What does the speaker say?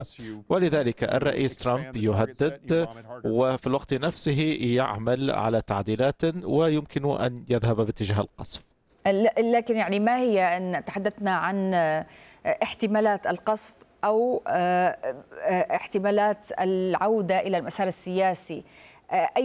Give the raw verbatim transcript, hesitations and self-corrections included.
ولذلك الرئيس ترامب يهدد وفي الوقت نفسه يعمل على تعديلات ويمكن أن يذهب باتجاه القصف. لكن يعني ما هي، أن تحدثنا عن احتمالات القصف أو احتمالات العودة إلى المسار السياسي، أي